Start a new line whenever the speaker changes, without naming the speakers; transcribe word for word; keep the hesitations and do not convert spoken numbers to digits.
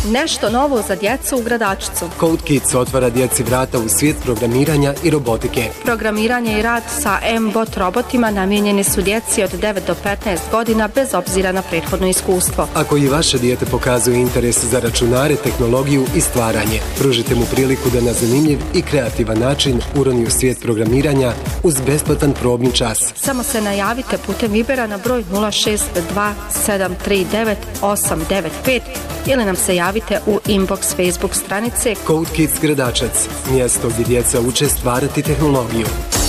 Nešto novo za djecu u Gradačcu.
Code Kids otvara djeci vrata u svijet programiranja i robotike.
Programiranje i rad sa M-bot robotima namijenjeni su djeci od devet do petnaest godina bez obzira na prethodno iskustvo.
Ako i vaše dijete pokazuje interes za računare, tehnologiju i stvaranje, pružite mu priliku da na zanimljiv i kreativan način uroni u svijet programiranja uz besplatan probni čas.
Samo se najavite putem Vibera na broj nula šest dva sedam tri devet osam devet pet ili nam se javite u inbox Facebook stranice
Code Kids Gradačac, mjesto gdje djeca uče stvarati tehnologiju.